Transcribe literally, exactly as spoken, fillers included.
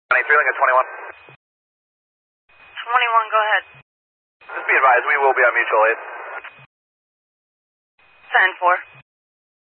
twenty-three, Lincoln twenty-one. twenty-one, go ahead. Just be advised, we will be on mutual aid. ten four.